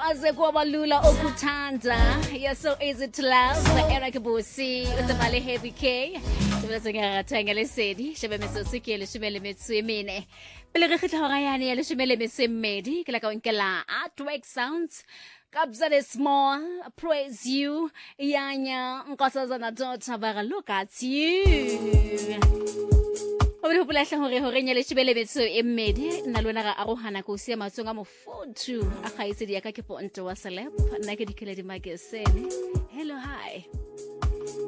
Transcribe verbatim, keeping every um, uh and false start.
aze kwaba lula ukuthanda. You're so easy to love. Eric Busi utamale Heavy K. Sebetsa ga ratanga le sedi shebe metso ke le shebele metso e mene. Pele re khitla hora yane ya le shebele metso e mmedi ke la ka nkela Artwork Sounds. Kabza the small, praise you, Yanya, Nkosazana daughter, but look at you. Obe hopela hore hore nyele shibele betso e mmedi nna lona ga arohana go sia matsonga mo fotu a gaise di ya ka ke ponto wa celeb nna ke dikele di magazine. Hello, hi.